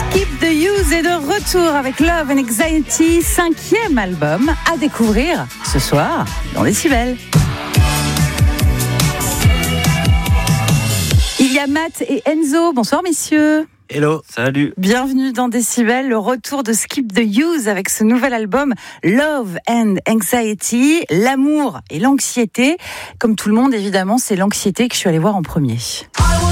Skip the Use est de retour avec Love and Anxiety, 5e album à découvrir ce soir dans Décibel. Il y a Matt et Enzo. Bonsoir messieurs. Hello, salut. Bienvenue dans Décibel, le retour de Skip the Use avec ce nouvel album Love and Anxiety, l'amour et l'anxiété. Comme tout le monde évidemment, c'est l'anxiété que je suis allée voir en premier.